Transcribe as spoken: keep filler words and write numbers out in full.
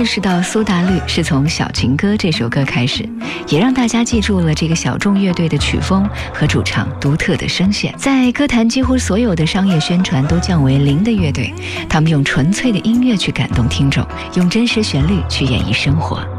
识到苏打绿是从《小情歌》这首歌开始，也让大家记住了这个小众乐队的曲风和主唱独特的声线。在歌坛几乎所有的商业宣传都降为零的乐队，他们用纯粹的音乐去感动听众，用真实旋律去演绎生活。